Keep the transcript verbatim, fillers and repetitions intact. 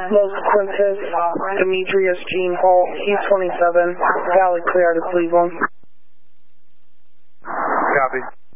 Los Quintes, Demetrius Gene Holt, East twenty-seven, Valley Clear to Cleveland. Copy.